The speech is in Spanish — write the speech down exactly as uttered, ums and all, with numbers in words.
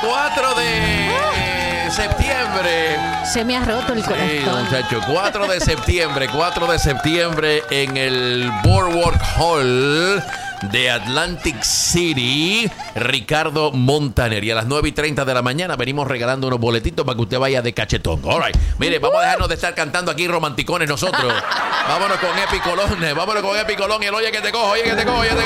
cuatro de septiembre. Se me ha roto el corazón. Sí, muchacho. cuatro de septiembre. cuatro de septiembre en el Boardwalk Hall de Atlantic City, Ricardo Montaner. Y a las nueve y treinta de la mañana venimos regalando unos boletitos para que usted vaya de cachetón. All right. Mire, vamos a dejarnos de estar cantando aquí romanticones nosotros. Vámonos con Epi Colón. Vámonos con Epi Colón. Y el oye que te cojo, oye que te cojo, oye que te cojo.